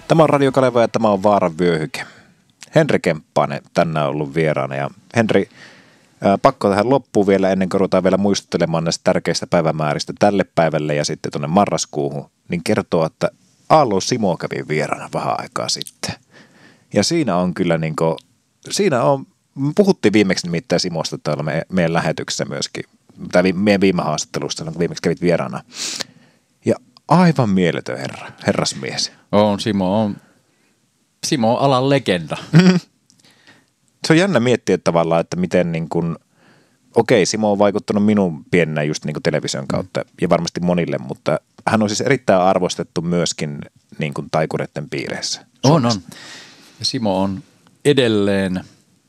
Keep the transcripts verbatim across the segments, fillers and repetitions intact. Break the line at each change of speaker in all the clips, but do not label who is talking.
Tämä on Radio Kaleva ja tämä on Vaaran vyöhyke. Henri Kemppainen tänään on ollut vieraana. Ja Henri, ää, pakko tähän loppuun vielä ennen kuin ruvetaan vielä muistuttelemaan näistä tärkeistä päivämääristä tälle päivälle ja sitten tuonne marraskuuhun, niin kertoo, että Aallon Simo kävi vieraana vähän aikaa sitten. Ja siinä on kyllä niin kuin, siinä on, puhuttiin viimeksi nimittäin Simosta täällä me, meidän lähetyksessä myöskin, tai vi, meidän viime haastattelusta, kun viimeksi kävit vieraana. Ja aivan mieletön herra, herrasmies.
On, Simo on, Simo on alan legenda.
Mm-hmm. Se on jännä miettiä tavallaan, että miten niin kuin, okei, Simo on vaikuttanut minun pienenä just niin kuin television kautta mm. ja varmasti monille, mutta hän on siis erittäin arvostettu myöskin niin kuin taikureiden piireissä.
On, on. Ja Simo on edelleen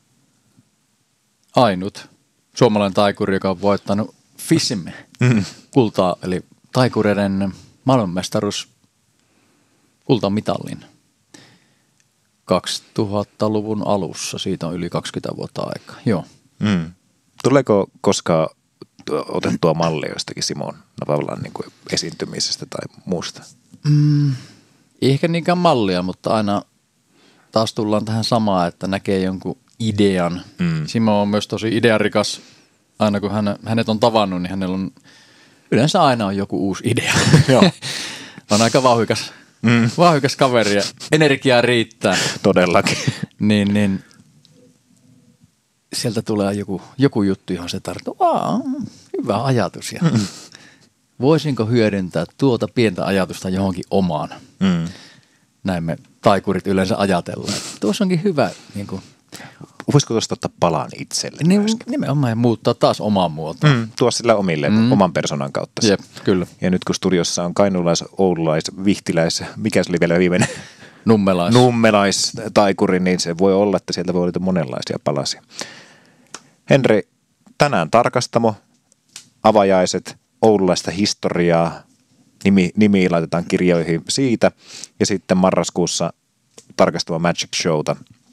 ainut suomalainen taikuri, joka on voittanut Fissimme mm. kultaa, eli taikureiden maailmanmestaruus kultamitallin kaksituhattaluvun alussa. Siitä on yli kaksikymmentä vuotta aikaa. Joo.
Mm. Tuleeko koskaan otettua mallia jostakin Simon tavallaan niin kuin esiintymisestä tai muusta?
Mm, ei ehkä niinkään mallia, mutta aina taas tullaan tähän samaan, että näkee jonkun idean. Mm. Simo on myös tosi idearikas. Aina kun hän, hänet on tavannut, niin hänellä on yleensä aina on joku uusi idea. Joo. On aika vauhdikas, mm. vauhdikas kaveri ja energiaa riittää.
Todellakin.
Niin, niin sieltä tulee joku, joku juttu, johon se tarttuu. Aa, hyvä ajatus. Ja mm. voisinko hyödyntää tuota pientä ajatusta johonkin omaan? Mm. Näin me taikurit yleensä ajatellaan. Tuossa onkin hyvä. Niin kuin,
voisiko tuosta ottaa palan itselle
niin, nimenomaan ja muuttaa taas omaan muotoon.
Mm, tuo sillä omille, mm. oman persoonan kautta.
Jep, kyllä.
Ja nyt kun studiossa on kainulais, oululais, vihtiläis, mikä se oli vielä viimeinen?
Nummelais.
Nummelais taikuri, niin se voi olla, että sieltä voi olla monenlaisia palasia. Henri, tänään tarkastamo, avajaiset, oululaista historiaa, nimi, nimi laitetaan kirjoihin siitä ja sitten marraskuussa tarkastama Magic Showta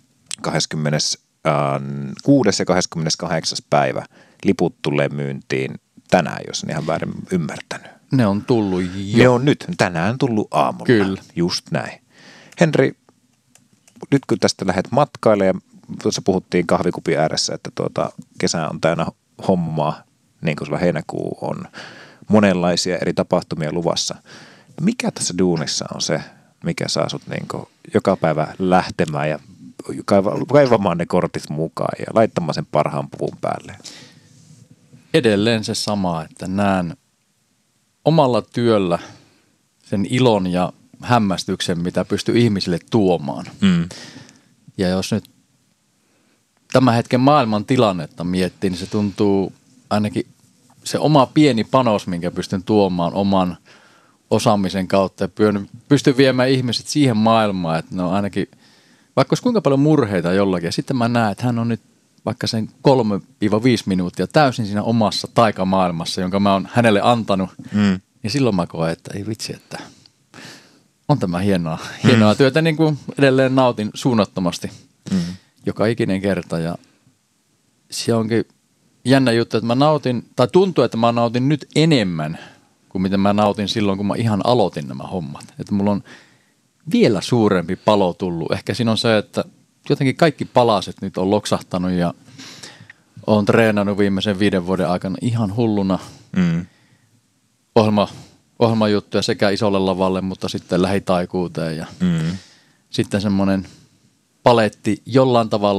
kahdeskymmeneskuudes ja kahdeskymmeneskahdeksas päivä. Liput tulee myyntiin tänään, jos en ihan väärin ymmärtänyt.
Ne on tullut jo.
Ne on nyt, tänään tullut aamulla.
Kyllä.
Just näin. Henri, nyt kun tästä lähdet matkaille ja tuossa puhuttiin kahvikupin ääressä, että tuota, kesä on täynnä hommaa, niin kuin sulla heinäkuu on monenlaisia eri tapahtumia luvassa. Mikä tässä duunissa on se, mikä saa sut niin kuin joka päivä lähtemään ja kaivamaan ne kortit mukaan ja laittamaan sen parhaan puvun päälle?
Edelleen se sama, että näen omalla työllä sen ilon ja hämmästyksen, mitä pystyy ihmisille tuomaan. Mm. Ja jos nyt tämän hetken maailman tilannetta miettii, niin se tuntuu ainakin se oma pieni panos, minkä pystyn tuomaan oman osaamisen kautta ja pystyn viemään ihmiset siihen maailmaan, että ne on ainakin, vaikka olisi kuinka paljon murheita jollakin, ja sitten mä näen, että hän on nyt vaikka sen kolme viisi minuuttia täysin siinä omassa taikamaailmassa, jonka mä oon hänelle antanut, mm. ja silloin mä koen, että ei vitsi, että on tämä hienoa, hienoa mm. työtä, niin kuin edelleen nautin suunnattomasti mm. joka ikinen kerta, ja se onkin jännä juttu, että mä nautin, tai tuntuu, että mä nautin nyt enemmän kuin miten mä nautin silloin, kun mä ihan aloitin nämä hommat. Että mulla on vielä suurempi palo tullut. Ehkä siinä on se, että jotenkin kaikki palaset nyt on loksahtanut ja oon treenannut viimeisen viiden vuoden aikana ihan hulluna mm. ohjelma, ohjelmajuttuja sekä isolle lavalle, mutta sitten lähitaikuuteen ja mm. sitten semmoinen paletti jollain tavalla